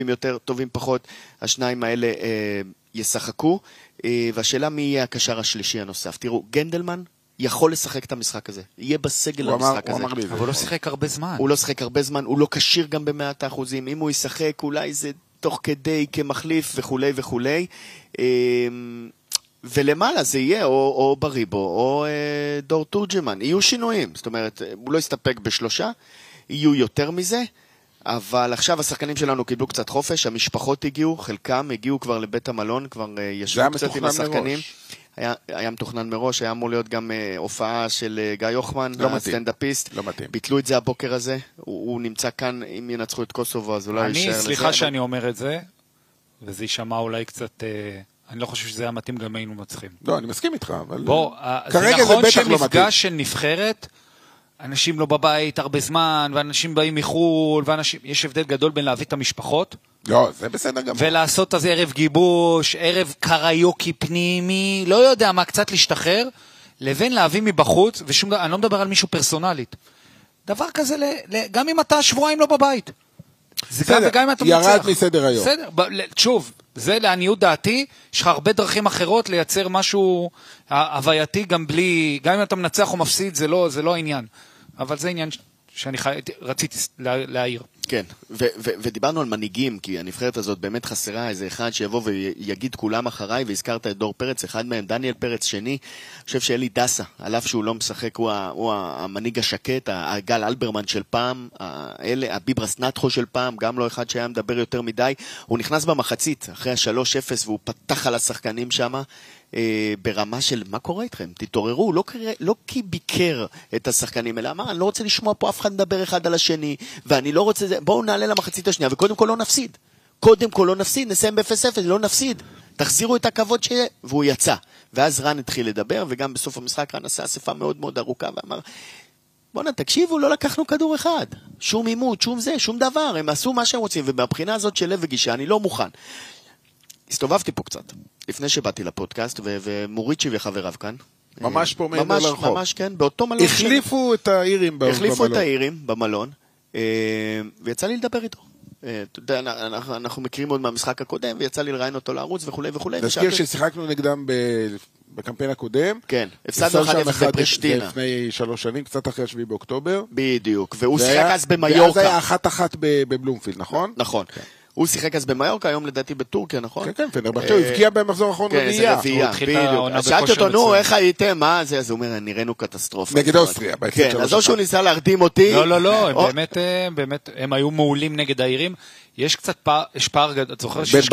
יותר, טובים פחות, השניים האלה ישחקו, והשאלה מי יהיה הקשר השלישי הנוסף. תראו, גנדלמן יכול לשחק את המשחק הזה, יהיה בסגל המשחק הזה. אבל הוא לא שיחק הרבה זמן. הוא לא שיחק הרבה זמן, הוא לא קשיר גם ב100%, אם הוא ישחק אולי זה תוך כדי כמחליף וכו' וכו'. ולמעלה זה יהיה או בריבו או דור תורג'מן, יהיו שינויים, זאת אומרת, הוא לא יסתפק בשלושה, יהיו יותר מזה, אבל עכשיו השחקנים שלנו קיבלו קצת חופש, המשפחות הגיעו, חלקם הגיעו כבר לבית המלון, כבר ישבו קצת עם השחקנים. היה מתוכנן מראש, היה אמור להיות גם הופעה של גיא יוחמן, הסטנדאפיסט. לא מתאים. ביטלו את זה הבוקר הזה, הוא נמצא כאן, אם ינצחו את קוסובו, אז אולי יישאר לזה. סליחה שאני אומר את זה, וזה יישמע אולי קצת... אני לא חושב שזה היה מתאים, גם היינו מצחים. לא, אני מסכים איתך, אבל... בוא, זה נכון שמפגש של נבחרת, אנשים לא בבית הרבה זמן, ואנשים באים מחול, יש הבדל גדול בין להביא את המשפחות. לא, זה בסדר גם. ולעשות אז ערב גיבוש, ערב קריוקי פנימי, לא יודע מה, קצת להשתחרר, לבין להביא מבחוץ, אני לא מדבר על מישהו פרסונלית. דבר כזה, גם אם אתה שבועיים לא בבית. ירד מסדר היום. שוב, זה לעניות דעתי, יש לך הרבה דרכים אחרות לייצר משהו הווייתי גם אם אתה מנצח או מפסיד, זה לא העניין. אבל זה עניין שאני רציתי להעיר. כן, ודיברנו על מנהיגים, כי הנבחרת הזאת באמת חסרה איזה אחד שיבוא ויגיד כולם אחריי, והזכרת את דור פרץ, אחד מהם, דניאל פרץ שני, אני חושב שאלי דסה, על אף שהוא לא משחק, הוא המנהיג השקט, הגל אלברמן של פעם, הביברס נטחו של פעם, גם לא אחד שהיה מדבר יותר מדי, הוא נכנס במחצית, אחרי ה-3-0, והוא פתח על השחקנים שם, ברמה של מה קורה איתכם? תתעוררו, לא כי ביקר את השחקנים, אלא אמר, אני לא רוצה לשמוע פה אף אחד מדבר אחד על השני, ואני לא רוצה, בואו נעלה למחצית השנייה, וקודם כל לא נפסיד. קודם כל לא נפסיד, נסיים ב-0-0, לא נפסיד. תחזירו את הכבוד שיהיה, והוא יצא. ואז רן התחיל לדבר, וגם בסוף המשחק רן עשה אספה מאוד מאוד ארוכה, ואמר, בואו תקשיבו, לא לקחנו כדור אחד. שום עימות, שום זה, שום דבר. הם עשו מה שהם רוצים, ובבחינה הזאת של לב וגישה, אני לא מוכן. הסתובבתי פה קצת, לפני שבאתי לפודקאסט, ומוריצ'י וחבריו כאן. ממש פה מעבר לרחוב. ממש, כן, באותו מלון. החליפו את האירים במלון. החליפו את האירים במלון, ויצא לי לדבר איתו. אתה יודע, אנחנו מכירים עוד מהמשחק הקודם, ויצא לי לראיין אותו לערוץ וכו' וכו'. נזכיר ששיחקנו נגדם בקמפיין הקודם. כן, הפסדנו 1-0 בפרישטינה. לפני 3 שנים, קצת אחרי 7 באוקטובר. בדיוק, והוא שיחק אז במיורקה. ואז היה 1-1 בבלומפילד, נכון? נכון. הוא שיחק אז במיורקה, היום לדעתי בטורקיה, נכון? כן, כן, פנרבחצ'ה, הוא הבקיע במחזור האחרון רביעייה. כן, זה רביעייה, שאלתי אותו, נו, איך הייתם, מה זה? אז הוא אומר, נראינו קטסטרופה. נגד אוסטריה. כן, אז או שהוא ניסה להרדים אותי. לא, באמת, הם היו מעולים נגד העירים. יש קצת פער, יש פער, את זוכר שיש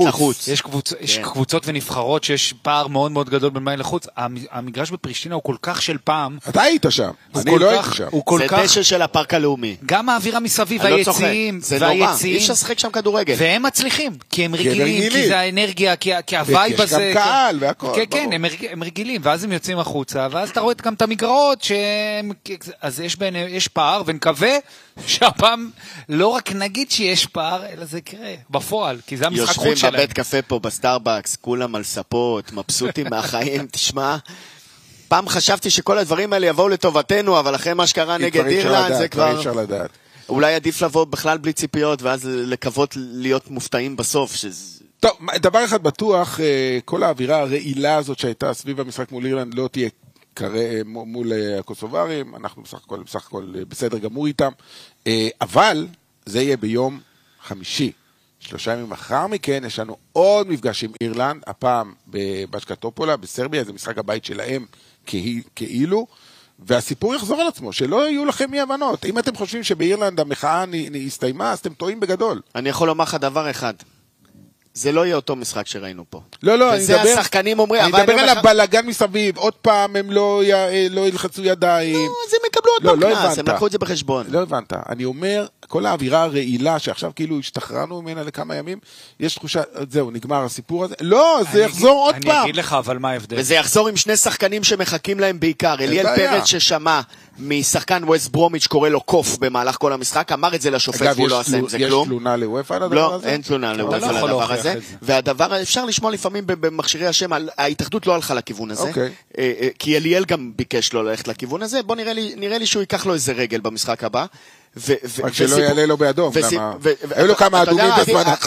קבוצות ונבחרות שיש פער מאוד מאוד גדול בין בית לחוץ. המגרש בפרישטינה הוא כל כך של פעם. אתה היית שם, אני לא הייתי שם. זה דשא של הפארק הלאומי. גם האווירה מסביב, היציעים, זה נורא, אי אפשר לשחק שם כדורגל. והם מצליחים, כי הם רגילים, כי זה האנרגיה, כי הווייב הזה. יש גם קהל והכל. כן, הם רגילים, ואז הם יוצאים החוצה, ואז אתה רואה גם את המגרעות, אז יש פער, ונקווה שהפעם לא רק נגיד שיש פער, אלא זה יקרה בפועל, כי זה המשחק חוץ שלהם. יושבים בבית קפה פה בסטארבקס, כולם על ספות, מבסוטים מהחיים, תשמע, פעם חשבתי שכל הדברים האלה יבואו לטובתנו, אבל אחרי מה שקרה נגד אירלנד, זה כבר... אפשר לדעת. אולי עדיף לבוא בכלל בלי ציפיות, ואז לקוות להיות מופתעים בסוף. טוב, דבר אחד בטוח, כל האווירה הרעילה הזאת שהייתה סביב המשחק מול אירלנד לא תהיה מול הקוסוברים, אנחנו בסך הכל בסדר גמור איתם, אבל זה יהיה ביום חמישי. 3 ימים אחר מכן יש לנו עוד מפגש עם אירלנד, הפעם בבשקה טופולה, בסרביה, זה משחק הבית שלהם כאילו, והסיפור יחזור על עצמו, שלא יהיו לכם אי הבנות. אם אתם חושבים שבאירלנד המחאה הסתיימה, אז אתם טועים בגדול. אני יכול לומר לך דבר אחד, זה לא יהיה אותו משחק שראינו פה. לא, וזה השחקנים אומרים. אני מדבר על הבלגן מסביב, עוד פעם הם לא ילחצו ידיים. לא, אז הם יקבלו עוד פעם קנס, הם לקחו את זה בחשבון. לא הבנת, אני אומר, כל האווירה הרעילה, שעכשיו כאילו השתחררנו ממנה לכמה ימים, יש תחושה, זהו, נגמר הסיפור הזה. לא, זה יחזור עוד פעם. אני אגיד לך, אבל מה ההבדל? וזה יחזור עם 2 שחקנים שמחכים להם בעיקר. אליאל פרץ ששמע משחקן ווסט ברומיץ' קורא לו קוף במהלך כל המשחק, אמר את זה לשופט והוא לא עשה עם זה כלום. יש תלונה לוופא על הדבר הזה? לא, אין תלונה לוופא על הדבר הזה. והדבר, אפשר לשמוע לפעמים במכשירי השם, ההתאחדות לא הלכה לכיוון הזה, כי אליאל גם ביקש לו ללכת לכיוון הזה, בוא נראה לי שהוא ייקח לו איזה רגל במשחק הבא. רק שלא יעלה לו באדום, היו לו כמה אדומים בזמן